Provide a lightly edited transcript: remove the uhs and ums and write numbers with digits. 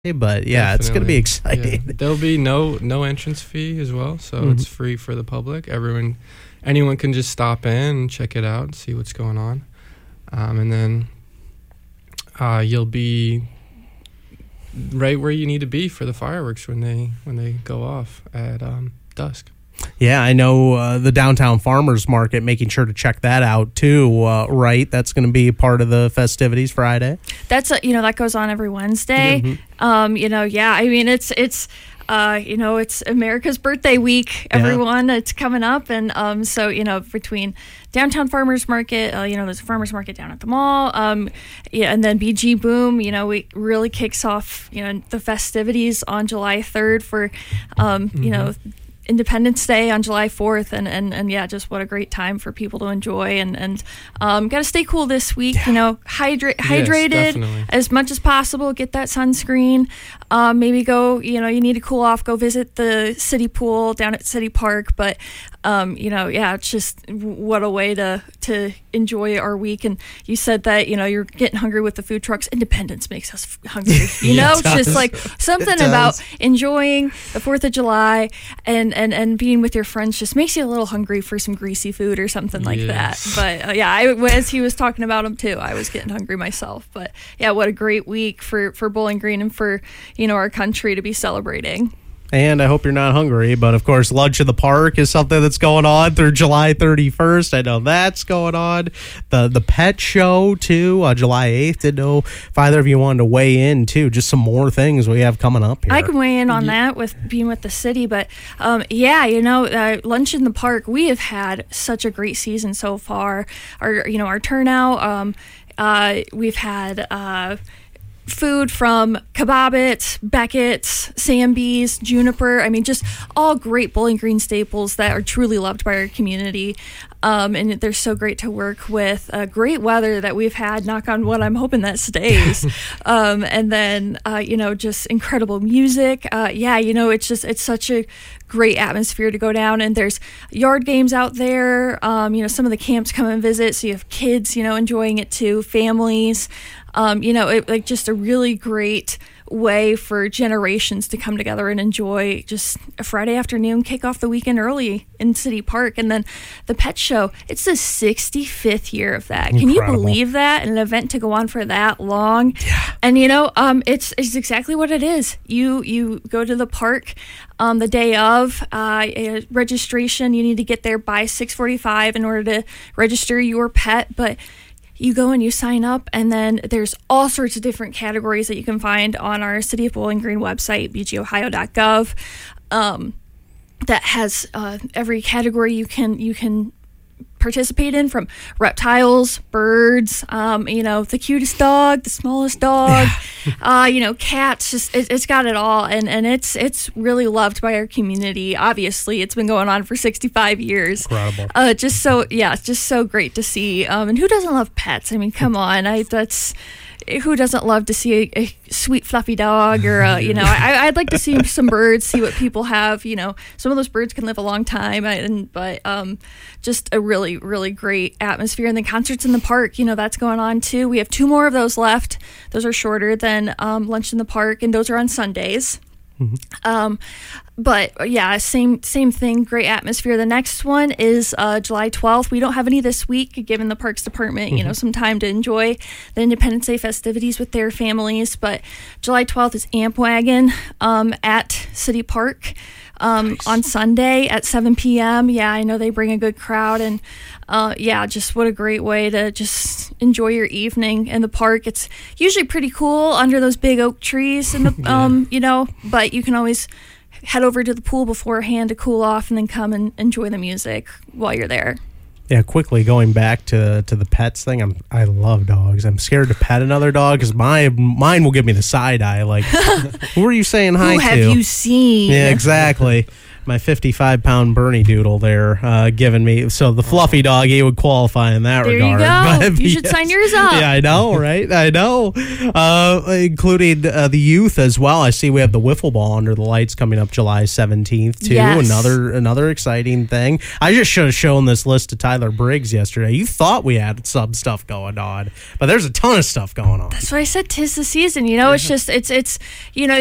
But yeah, it's going to be exciting. Yeah. There'll be no entrance fee as well, so it's free for the public. Anyone can just stop in and check it out and see what's going on. And then you'll be right where you need to be for the fireworks when they go off at dusk. Yeah, I know the downtown farmers market, making sure to check that out too, right? That's going to be part of the festivities Friday. That's, that goes on every Wednesday. I mean, it's it's America's birthday week, everyone. Yeah. It's coming up. And so, between downtown farmers market, there's a farmers market down at the mall. And then BG Boom, we really kicks off, the festivities on July 3rd for, Independence Day on July 4th, and just what a great time for people to enjoy, and got to stay cool this week. Hydrated as much as possible. Get that sunscreen. Maybe go. You need to cool off. Go visit the city pool down at City Park. But it's just what a way to enjoy our week. And you said that you're getting hungry with the food trucks. Independence makes us hungry. Just like something about enjoying the 4th of July and being with your friends just makes you a little hungry for some greasy food or something like that. But as he was talking about them too, I was getting hungry myself. But yeah, what a great week for Bowling Green and for our country to be celebrating. And I hope you're not hungry, but of course, Lunch in the Park is something that's going on through July 31st. I know that's going on. The pet show, too, July 8th. Didn't know if either of you wanted to weigh in, too. Just some more things we have coming up here. I can weigh in on that with being with the city, but Lunch in the Park, we have had such a great season so far. Our turnout, we've had food from Kebabit, Beckett's, Samby's, Juniper. I mean, just all great Bowling Green staples that are truly loved by our community. And they're so great to work with. Great weather that we've had, knock on wood, I'm hoping that stays. And then, just incredible music. It's such a great atmosphere to go down. And there's yard games out there. Some of the camps come and visit. So you have kids, enjoying it too, families. Just a really great way for generations to come together and enjoy just a Friday afternoon, kick off the weekend early in City Park. And then the pet show, it's the 65th year of that. Incredible. Can you believe that? An event to go on for that long? Yeah. And it's exactly what it is. You go to the park the day of registration. You need to get there by 6:45 in order to register your pet, but you go and you sign up, and then there's all sorts of different categories that you can find on our City of Bowling Green website, bgohio.gov, that has every category you can participate in, from reptiles, birds, the cutest dog, the smallest dog, cats. Just it's got it all, and it's really loved by our community. Obviously, it's been going on for 65 years. Incredible. Just so great to see. And who doesn't love pets? I mean, come on, who doesn't love to see a sweet fluffy dog, or I'd like to see some birds, see what people have. Some of those birds can live a long time, but just a really, really great atmosphere. And then concerts in the park, that's going on too. We have 2 more of those left. Those are shorter than Lunch in the Park, and those are on Sundays. Mm-hmm. But yeah, same thing, great atmosphere. The next one is July 12th. We don't have any this week, given the Parks Department, some time to enjoy the Independence Day festivities with their families. But July 12th is Amp Wagon at City Park on Sunday at 7 p.m. Yeah, I know they bring a good crowd, and just what a great way to just enjoy your evening in the park. It's usually pretty cool under those big oak trees, and but you can always head over to the pool beforehand to cool off, and then come and enjoy the music while you're there. Yeah, quickly going back to the pets thing, I love dogs. I'm scared to pet another dog because mine will give me the side eye. Like, who are you saying hi to? Who have you seen? Yeah, exactly. my 55-pound Bernie Doodle there giving me. So the fluffy dog, he would qualify in that There regard. you go. But You should sign yours up. Yeah, I know, right? I know. Including the youth as well. I see we have the wiffle ball under the lights coming up July 17th too. Yes. Another exciting thing. I just should have shown this list to Tyler Briggs yesterday. You thought we had some stuff going on, but there's a ton of stuff going on. That's why I said 'tis the season. You know, it's just it's